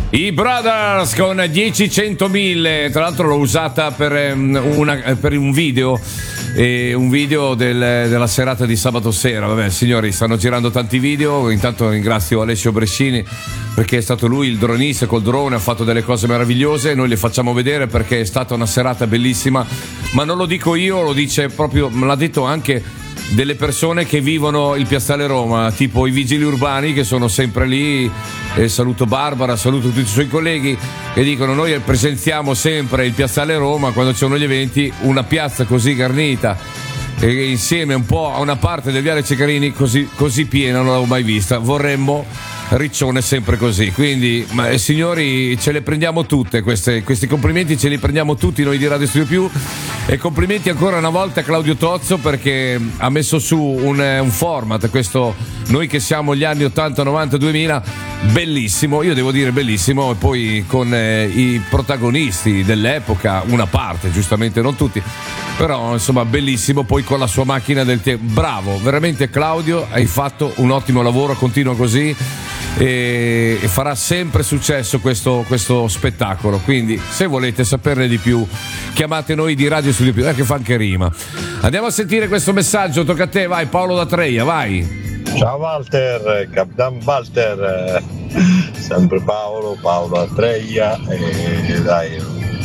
I Brothers con 10-100.000, tra l'altro l'ho usata per un video, della serata di sabato sera. Vabbè, signori, stanno girando tanti video. Intanto ringrazio Alessio Brescini perché è stato lui il dronista, col drone ha fatto delle cose meravigliose. Noi le facciamo vedere perché è stata una serata bellissima, ma non lo dico io, lo dice proprio, me l'ha detto anche delle persone che vivono il Piazzale Roma, tipo i vigili urbani che sono sempre lì. Saluto Barbara, saluto tutti i suoi colleghi che dicono: noi presenziamo sempre il Piazzale Roma quando ci sono gli eventi, una piazza così garnita e insieme un po' a una parte del Viale Ceccarini così piena non l'avevo mai vista. Vorremmo Riccione sempre così. Quindi, signori, ce le prendiamo tutte questi complimenti, ce li prendiamo tutti noi di Radio Studio Più. E complimenti ancora una volta a Claudio Tozzo perché ha messo su un format, questo Noi che siamo gli anni 80, 90, 2000, bellissimo, io devo dire bellissimo, e poi con i protagonisti dell'epoca, una parte, giustamente non tutti, però insomma bellissimo, poi con la sua macchina del tempo. Bravo, veramente Claudio, hai fatto un ottimo lavoro, continua così e farà sempre successo questo spettacolo. Quindi se volete saperne di più chiamate noi di Radio Studio Più, che fa anche rima. Andiamo a sentire questo messaggio, tocca a te, vai Paolo da Treia, vai. Ciao Walter, Capitan Walter, sempre Paolo da Treia, e dai,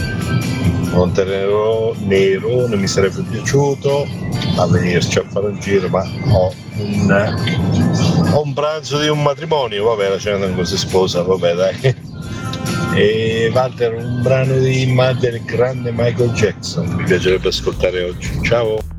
Montenerone mi sarebbe piaciuto a venirci a fare un giro, ma ho un pranzo di un matrimonio, vabbè, la cena non si sposa, vabbè dai. E Walter, un brano del grande Michael Jackson mi piacerebbe ascoltare oggi. Ciao.